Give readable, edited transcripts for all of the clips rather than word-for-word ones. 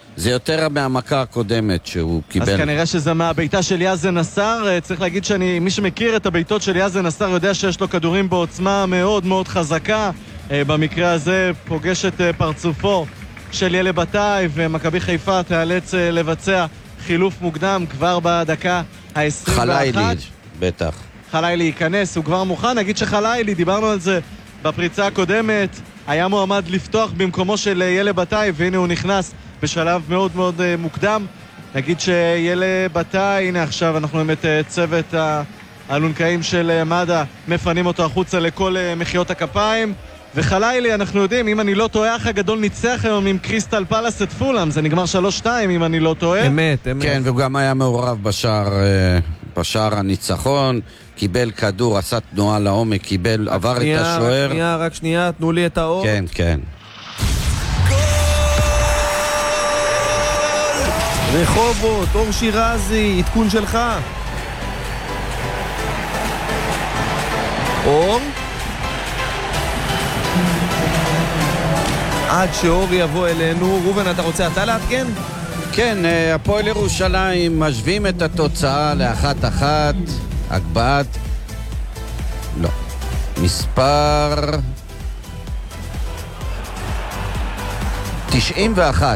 זה יותר מהמכה הקודמת שהוא קיבל. אז כנראה שזה מהביתה של יאזן נסר. צריך להגיד מי שמכיר את הביתות של יאזן נסר יודע שיש לו כדורים בעוצמה מאוד מאוד חזקה. במקרה הזה פוגש את פרצופו של ילד בתאי, ומכבי חיפה תיאלץ לבצע חילוף מוקדם כבר בדקה ה-21. חלילי, בטח. חלילי ייכנס, הוא כבר מוכן. נגיד שחלילי, דיברנו על זה בפריצה הקודמת, היה מועמד לפתוח במקומו של ילד בתאי, והנה הוא נכנס בשלב מאוד מאוד מוקדם. נגיד שילד בתאי, הנה עכשיו אנחנו באמת צוות האלונקאים של מד"א מפנים אותו החוצה לכל מחיאות הכפיים. וחלילי, אנחנו יודעים, אם אני לא טועה, אח הגדול ניצח היום עם קריסטל פלאס את פולאם, זה נגמר 3-2 אם אני לא טועה. אמת. כן, והוא גם היה מעורב בשער הניצחון, קיבל כדור, עשה תנועה לעומק, עבר את השוער. רק שנייה, תנו לי את האור. כן, כן. רחובות, אור שירזי, עדכון שלך. אור? עד שאור יבוא אלינו. רובן, אתה רוצה אתה לעדכן? כן, הפועל ירושלים משווים את התוצאה ל1-1, הגבהת, לא, מספר 91.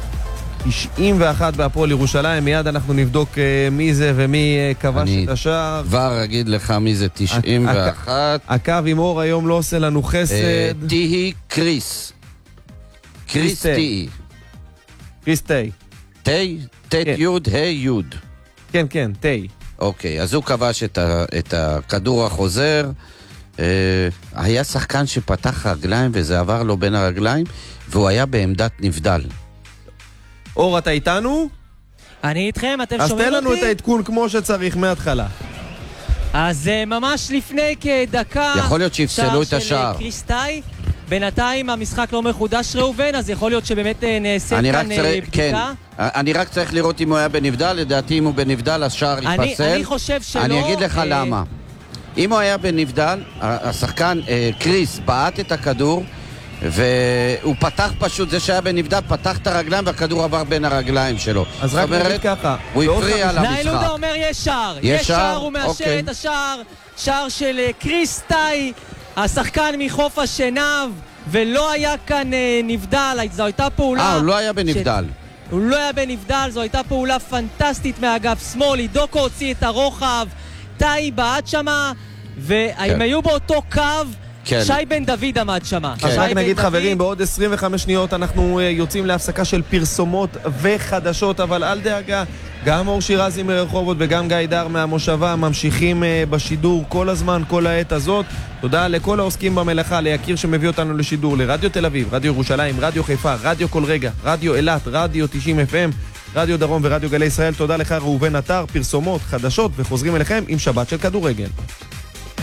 91 בהפועל ירושלים. מיד אנחנו נבדוק מי זה ומי כבש את השער. אני כבר אגיד לך מי זה 91. הקו עם אור היום לא עושה לנו חסד. תהי קריס. קריסטי. קריסטי. תי? תת יוד, ה' יוד. כן, כן, תי. אוקיי, אז הוא כבש את הכדור החוזר. היה שחקן שפתח רגליים וזה עבר לו בין הרגליים, והוא היה בעמדת נבדל. אור, אתה איתנו? אני איתכם, אתם אז שומעים אותי? אז תן לנו את העדכון כמו שצריך מההתחלה. אז ממש לפני כדקה... יכול להיות שיפסלו את השער. של קריסטאי. בינתיים המשחק לא מחודש ראובן, אז יכול להיות שבאמת נעשה כאן בדיקה. כן, אני רק צריך לראות אם הוא היה בנבדל. לדעתי אם הוא בנבדל השער ייפסל. אני חושב שלא. אני אגיד לך למה. אם הוא היה בנבדל, השחקן קריס בעט את הכדור, והוא פתח פשוט, זה שהיה בנבדל, פתח את הרגליים והכדור עבר בין הרגליים שלו. אז רק נגיד ככה. הוא הפריע למשחק. נאילודה אומר יש שער. יש שער, הוא מאשר את השער. שער של קריסטאי, השחקן מחוף השנב, ולא היה כאן נבדל. זו הייתה פעולה... הוא לא היה בנבדל. הוא לא היה בנבדל, זו הייתה פעולה פנטסטית מאגף שמאל. דוקו הוציא את הרוחב, טאי בעט שמה, והם היו באותו קו. שי בן דוד עמד שמה. אז רק נגיד חברים, בעוד 25 שניות אנחנו יוצאים להפסקה של פרסומות וחדשות, אבל אל דאגה, גם אור שירזי מרחובות וגם גיא דר מהמושבה ממשיכים בשידור כל הזמן, כל העת הזאת. תודה לכל העוסקים במלאכה, ליקיר שמביא אותנו לשידור, לרדיו תל אביב, רדיו ירושלים, רדיו חיפה, רדיו כל רגע, רדיו אילת, רדיו 90 FM, רדיו דרום ורדיו גלי ישראל. תודה לך ראובן עטר, פרסומות, חדשות, וחוזרים אליכם עם שבת של כדורגל.